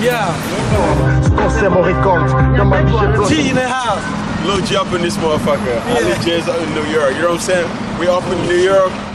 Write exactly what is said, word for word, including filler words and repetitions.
Yeah. G in the house. Lil G up in this motherfucker. Yeah. I live J's up in New York. You know what I'm saying? We up in New York.